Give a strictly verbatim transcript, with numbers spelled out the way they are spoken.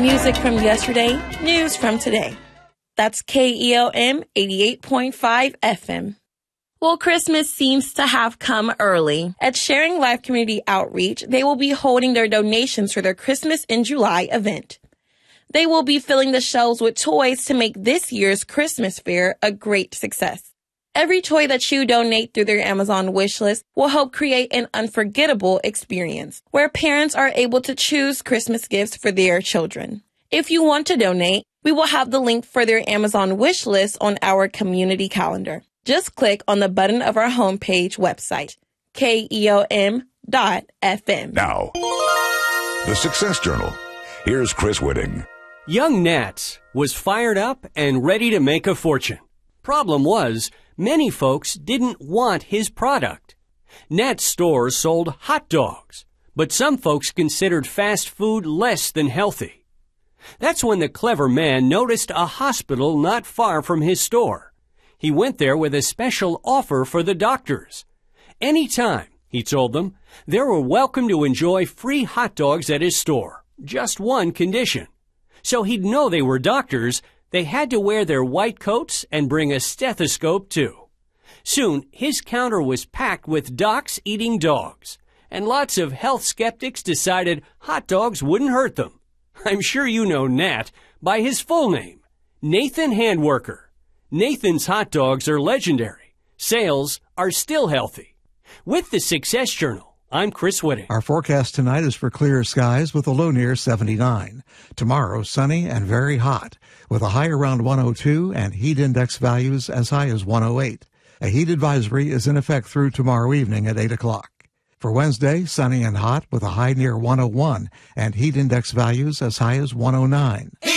Music from yesterday, news from today. That's K E O M eighty-eight point five F M. Well, Christmas seems to have come early. At Sharing Life Community Outreach, they will be holding their donations for their Christmas in July event. They will be filling the shelves with toys to make this year's Christmas fair a great success. Every toy that you donate through their Amazon wish list will help create an unforgettable experience where parents are able to choose Christmas gifts for their children. If you want to donate, we will have the link for their Amazon wish list on our community calendar. Just click on the button of our homepage website, K E O M dot F M. Now, the Success Journal. Here's Chris Whitting. Young Nats was fired up and ready to make a fortune. Problem was, many folks didn't want his product. Nat's store sold hot dogs, but some folks considered fast food less than healthy. That's when the clever man noticed a hospital not far from his store. He went there with a special offer for the doctors. Anytime, he told them, they were welcome to enjoy free hot dogs at his store. Just one condition. So he'd know they were doctors, they had to wear their white coats and bring a stethoscope too. Soon, his counter was packed with docs eating dogs, and lots of health skeptics decided hot dogs wouldn't hurt them. I'm sure you know Nat by his full name, Nathan Handwerker. Nathan's hot dogs are legendary. Sales are still healthy. With the Success Journal, I'm Chris Whitting. Our forecast tonight is for clear skies with a low near seventy-nine. Tomorrow, sunny and very hot, with a high around one oh two and heat index values as high as one oh eight. A heat advisory is in effect through tomorrow evening at eight o'clock. For Wednesday, sunny and hot with a high near one oh one and heat index values as high as one oh nine.